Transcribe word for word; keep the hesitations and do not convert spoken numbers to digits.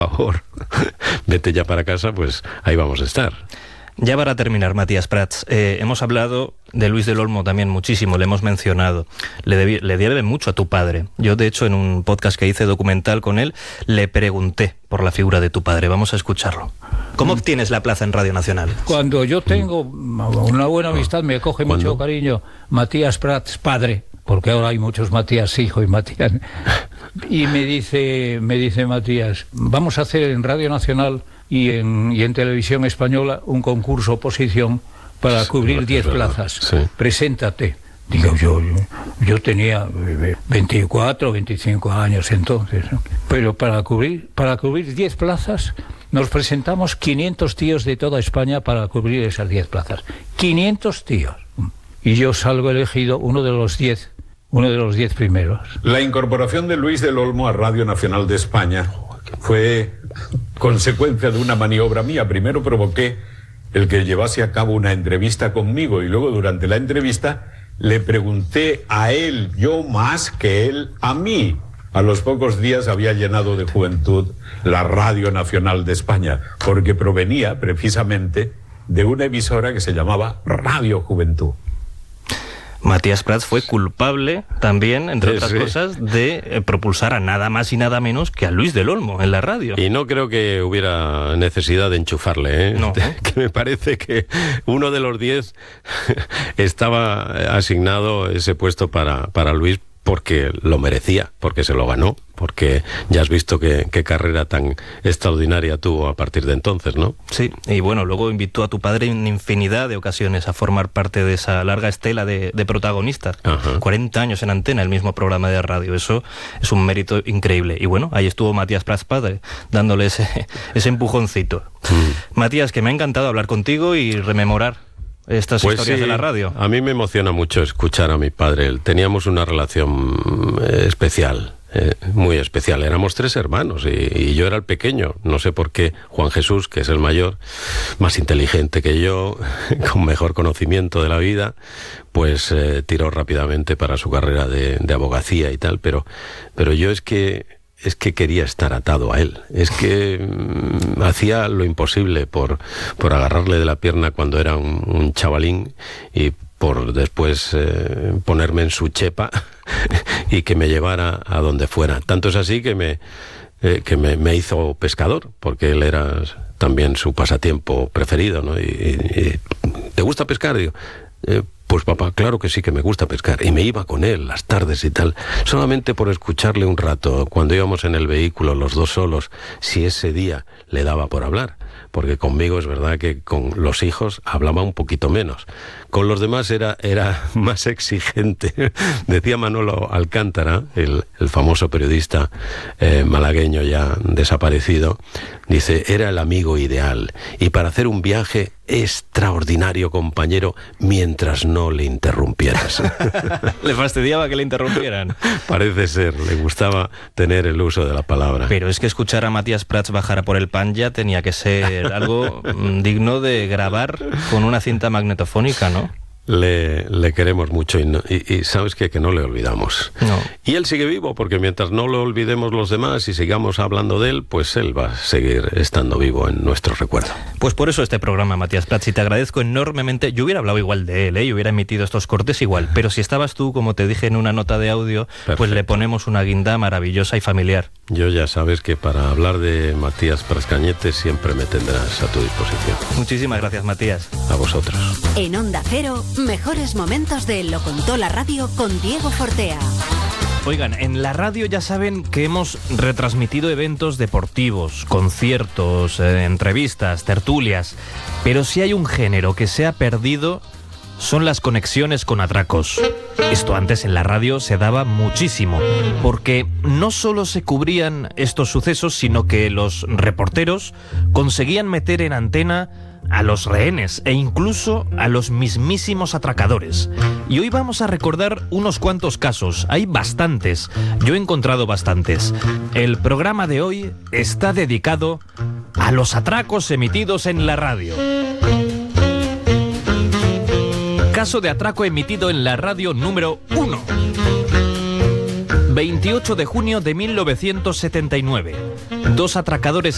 por favor, vete ya para casa, pues ahí vamos a estar. Ya para terminar, Matías Prats, eh, hemos hablado de Luis del Olmo también muchísimo, le hemos mencionado. Le, debí, le debe mucho a tu padre. Yo, de hecho, en un podcast que hice documental con él, le pregunté por la figura de tu padre. Vamos a escucharlo. ¿Cómo obtienes la plaza en Radio Nacional? Cuando yo tengo una buena amistad, me coge ¿Cuándo? mucho cariño Matías Prats, padre, porque ahora hay muchos Matías hijo y Matías. Y me dice, me dice Matías, vamos a hacer en Radio Nacional y en, y en Televisión Española un concurso oposición para cubrir diez plazas. Sí. Preséntate. Digo, yo, yo, yo tenía veinticuatro, veinticinco años entonces, ¿no? Pero para cubrir, para cubrir diez plazas, nos presentamos quinientos tíos de toda España para cubrir esas diez plazas. quinientos tíos. Y yo salgo elegido uno de los diez, uno de los diez primeros. La incorporación de Luis del Olmo a Radio Nacional de España fue consecuencia de una maniobra mía. Primero provoqué el que llevase a cabo una entrevista conmigo y luego durante la entrevista le pregunté a él, yo más que él, a mí. A los pocos días había llenado de juventud la Radio Nacional de España, porque provenía precisamente de una emisora que se llamaba Radio Juventud. Matías Prats fue culpable también, entre Sí, otras sí. cosas, de eh, propulsar a nada más y nada menos que a Luis del Olmo en la radio. Y no creo que hubiera necesidad de enchufarle, ¿eh? No. Que me parece que uno de los diez estaba asignado ese puesto para, para Luis porque lo merecía, porque se lo ganó, porque ya has visto qué, qué carrera tan extraordinaria tuvo a partir de entonces, ¿no? Sí, y bueno, luego invitó a tu padre en infinidad de ocasiones a formar parte de esa larga estela de, de protagonistas. Ajá. cuarenta años en antena, el mismo programa de radio. Eso es un mérito increíble. Y bueno, ahí estuvo Matías Prats padre, dándole ese, ese empujoncito. Mm. Matías, que me ha encantado hablar contigo y rememorar estas Pues historias sí, de la radio. A mí me emociona mucho escuchar a mi padre. Teníamos una relación eh, especial, eh, muy especial. Éramos tres hermanos y, y yo era el pequeño. No sé por qué Juan Jesús, que es el mayor, más inteligente que yo, con mejor conocimiento de la vida, pues eh, tiró rápidamente para su carrera de, de abogacía y tal. Pero, pero yo es que... es que quería estar atado a él, es que mmm, hacía lo imposible por, por agarrarle de la pierna cuando era un, un chavalín y por después eh, ponerme en su chepa y que me llevara a donde fuera. Tanto es así que me, eh, que me, me hizo pescador, porque él era también su pasatiempo preferido, ¿no? Y, y, y, ¿te gusta pescar? Digo, eh, pues papá, claro que sí que me gusta pescar. Y me iba con él las tardes y tal, solamente por escucharle un rato, cuando íbamos en el vehículo los dos solos, si ese día le daba por hablar. Porque conmigo es verdad que con los hijos hablaba un poquito menos. Con los demás era, era más exigente. Decía Manolo Alcántara, el, el famoso periodista eh, malagueño ya desaparecido, dice, era el amigo ideal. Y para hacer un viaje extraordinario, compañero, mientras no le interrumpieras. Le fastidiaba que le interrumpieran. Parece ser, le gustaba tener el uso de la palabra. Pero es que escuchar a Matías Prats bajar a por el pan ya tenía que ser algo mm, digno de grabar con una cinta magnetofónica, ¿no? Le, le queremos mucho y, no, y, y sabes qué? Que no le olvidamos. No. Y él sigue vivo, porque mientras no lo olvidemos los demás y sigamos hablando de él, pues él va a seguir estando vivo en nuestro recuerdo. Pues por eso este programa, Matías Prats, y te agradezco enormemente. Yo hubiera hablado igual de él, ¿eh? Yo hubiera emitido estos cortes igual, pero si estabas tú, como te dije en una nota de audio, Perfecto. Pues le ponemos una guinda maravillosa y familiar. Yo ya sabes que para hablar de Matías Prats Cañete siempre me tendrás a tu disposición. Muchísimas gracias, Matías. A vosotros. En Onda Cero, mejores momentos de Lo Contó la Radio con Diego Fortea. Oigan, en la radio ya saben que hemos retransmitido eventos deportivos, conciertos, eh, entrevistas, tertulias, pero si hay un género que se ha perdido son las conexiones con atracos. Esto antes en la radio se daba muchísimo, porque no solo se cubrían estos sucesos, sino que los reporteros conseguían meter en antena a los rehenes e incluso a los mismísimos atracadores. Y hoy vamos a recordar unos cuantos casos. Hay bastantes. Yo he encontrado bastantes. El programa de hoy está dedicado a los atracos emitidos en la radio. Caso de atraco emitido en la radio número uno. veintiocho de junio de mil novecientos setenta y nueve. Dos atracadores